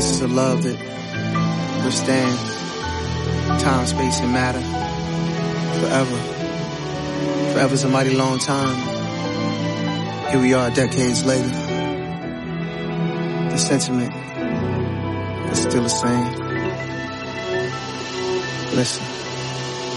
This is a love that withstand time, space, and matter forever. Forever's a mighty long time. Here we are decades later. The sentiment is still the same. Listen.